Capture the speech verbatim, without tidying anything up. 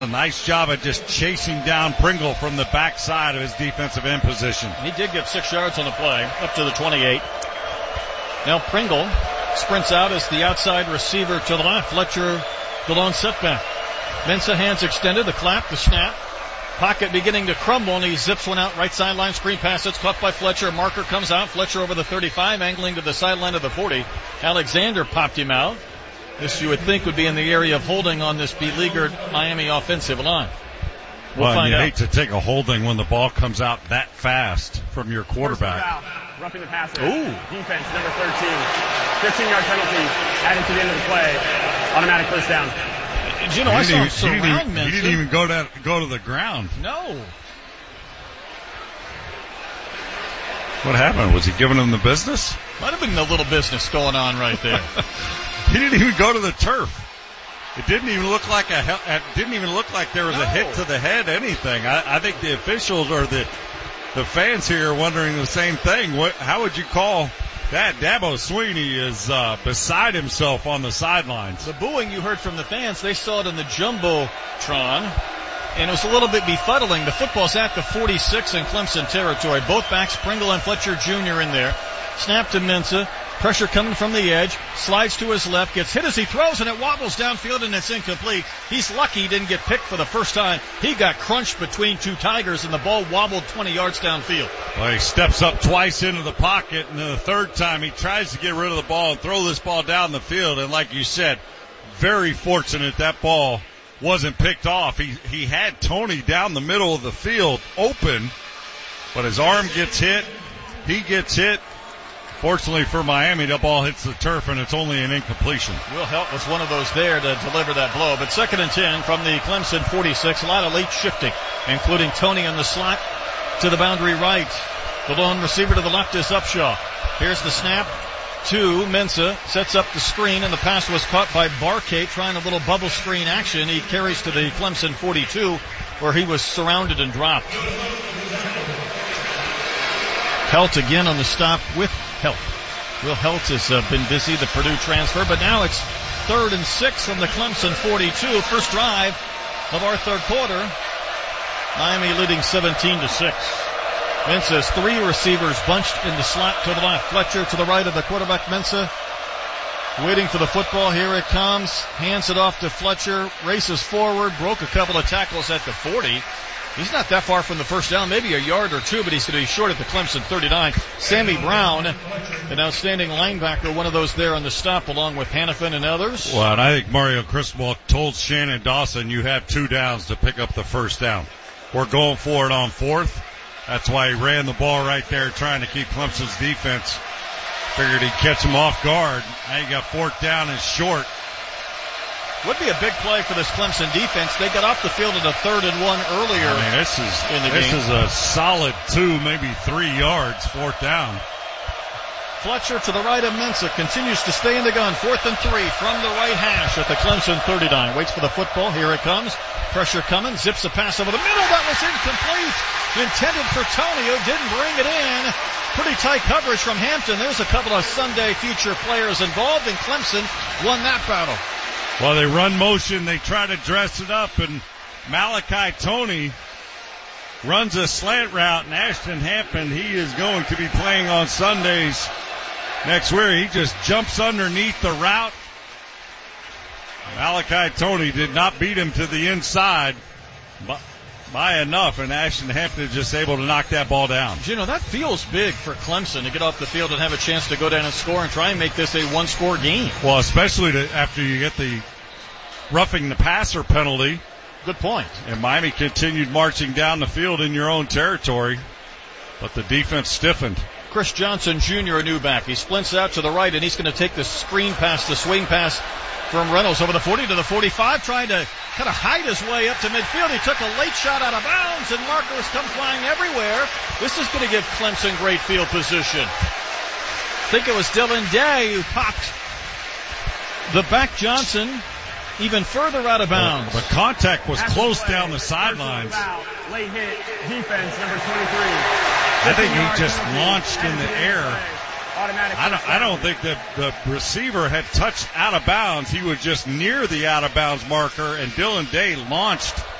A nice job at just chasing down Pringle from the backside of his defensive end position. He did get six yards on the play, up to the twenty-eight. Now Pringle sprints out as the outside receiver to the left. Fletcher, the lone setback. Mensah hands extended, the clap, the snap. Pocket beginning to crumble, and he zips one out right sideline. Screen pass, it's caught by Fletcher. Marker comes out. Fletcher over the thirty-five, angling to the sideline of the forty. Alexander popped him out. This you would think would be in the area of holding on this beleaguered Miami offensive line. We'll, well find you out. hate to take a holding when the ball comes out that fast from your quarterback. Roughing the passer. Ooh. Defense, number thirteen. fifteen-yard penalty added to the end of the play. Automatic first down. You know, I saw him He surround didn't, even, he didn't even go to, go to the ground. No. What happened? Was he giving him the business? Might have been a little business going on right there. He didn't even go to the turf. It didn't even look like a. It didn't even look like there was no. a hit to the head. Anything. I, I think the officials or the the fans here are wondering the same thing. What? How would you call that? Dabo Sweeney is uh, beside himself on the sidelines. The booing you heard from the fans, they saw it in the Jumbotron, and it was a little bit befuddling. The football's at the forty-six in Clemson territory. Both backs, Pringle and Fletcher Junior in there. Snap to Mensah. Pressure coming from the edge. Slides to his left. Gets hit as he throws, and it wobbles downfield, and it's incomplete. He's lucky he didn't get picked for the first time. He got crunched between two Tigers, and the ball wobbled twenty yards downfield. Well, he steps up twice into the pocket, and then the third time he tries to get rid of the ball and throw this ball down the field. And like you said, very fortunate that ball wasn't picked off. He he had Tony down the middle of the field open, but his arm gets hit. He gets hit. Fortunately for Miami, the ball hits the turf, and it's only an incompletion. Will Helt was one of those there to deliver that blow. But second and ten from the Clemson forty-six. A lot of late shifting, including Tony on the slot to the boundary right. The lone receiver to the left is Upshaw. Here's the snap to Mensah. Sets up the screen, and the pass was caught by Barkay, trying a little bubble screen action. He carries to the Clemson forty-two, where he was surrounded and dropped. Helt again on the stop with Helt. Will Helt has uh, been busy, the Purdue transfer, but now it's third and six from the Clemson forty-two. First drive of our third quarter. Miami leading seventeen to six. Mensah's three receivers bunched in the slot to the left. Fletcher to the right of the quarterback, Mensah. Waiting for the football. Here it comes. Hands it off to Fletcher. Races forward. Broke a couple of tackles at the forty. He's not that far from the first down, maybe a yard or two, but he's going to be short at the Clemson thirty-nine. Sammy Brown, an outstanding linebacker, one of those there on the stop, along with Hannafin and others. Well, and I think Mario Cristobal told Shannon Dawson, you have two downs to pick up the first down. We're going for it on fourth. That's why he ran the ball right there, trying to keep Clemson's defense. Figured he'd catch him off guard. Now you got fourth down and short. Would be a big play for this Clemson defense. They got off the field at a third and one earlier. I mean, this is in the this game. is a solid two, maybe three yards, fourth down. Fletcher to the right of Mensah continues to stay in the gun. Fourth and three from the right hash at the Clemson thirty-nine. Waits for the football. Here it comes. Pressure coming. Zips a pass over the middle. That was incomplete. Intended for Tony, who didn't bring it in. Pretty tight coverage from Hampton. There's a couple of Sunday future players involved, and Clemson won that battle. Well, they run motion. They try to dress it up, and Malachi Tony runs a slant route, and Ashton Hampton, he is going to be playing on Sundays next week. He just jumps underneath the route. Malachi Tony did not beat him to the inside by enough, and Ashton Hampton is just able to knock that ball down. You know, that feels big for Clemson to get off the field and have a chance to go down and score and try and make this a one-score game. Well, especially to, after you get the roughing the passer penalty. Good point. And Miami continued marching down the field in your own territory, but the defense stiffened. Chris Johnson Junior, a new back. He splints out to the right, and he's going to take the screen pass, the swing pass from Reynolds over the forty to the forty-five, trying to kind of hide his way up to midfield. He took a late shot out of bounds, and markers come flying everywhere. This is going to give Clemson great field position. I think it was Dylan Day who popped the back Johnson even further out of bounds. The contact was close down the sidelines. Late hit, defense, number twenty-three. I think he just launched in the air Automatic. I don't, I don't think that the receiver had touched out of bounds. He was just near the out of bounds marker, and Dylan Day launched